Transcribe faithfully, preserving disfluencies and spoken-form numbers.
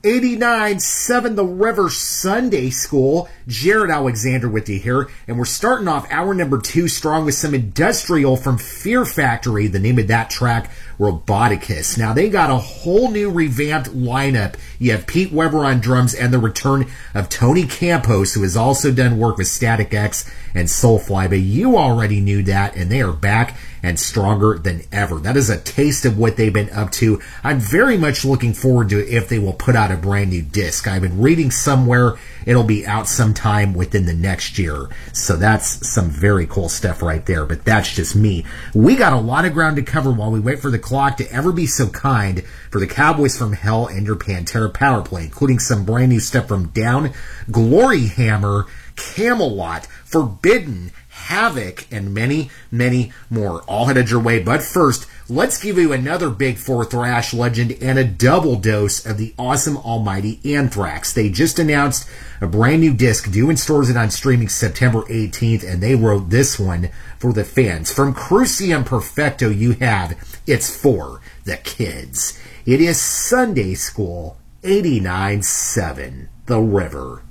eighty-nine seven The River Sunday School. Jared Alexander with you here, and we're starting off hour number two strong with some industrial from Fear Factory. The name of that track, Roboticus. Now, they got a whole new revamped lineup. You have Pete Weber on drums and the return of Tony Campos, who has also done work with Static X and Soulfly, but you already knew that, and they are back and stronger than ever. That is a taste of what they've been up to. I'm very much looking forward to if they will put out a brand new disc. I've been reading somewhere it'll be out sometime within the next year. So that's some very cool stuff right there, but that's just me. We got a lot of ground to cover while we wait for the clock to ever be so kind for the Cowboys from Hell and your Pantera Power Play, including some brand new stuff from Down, Glory Hammer, Camelot, Forbidden, Havoc, and many, many more. All headed your way. But first, let's give you another Big Four thrash legend and a double dose of the awesome almighty Anthrax. They just announced a brand new disc due in stores and on streaming September eighteenth, and they wrote this one for the fans. From Crucium Perfecto, you have It's For the Kids. It is Sunday School, eighty-nine seven The River.